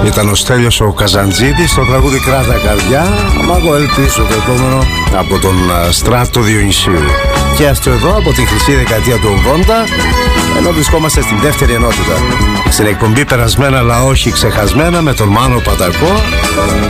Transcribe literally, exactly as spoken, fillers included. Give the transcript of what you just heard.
Ήταν ο Στέλιος ο Καζαντζίδης στο τραγούδι Κράτα Καρδιά. Μα εγώ ελπίζω το επόμενο από τον Στράτο Διονυσίου. Και αυτό εδώ από την χρυσή δεκαετία του ογδόντα, ενώ βρισκόμαστε στην δεύτερη ενότητα. Στην εκπομπή Περασμένα αλλά όχι ξεχασμένα με τον Μάνο Πατακό.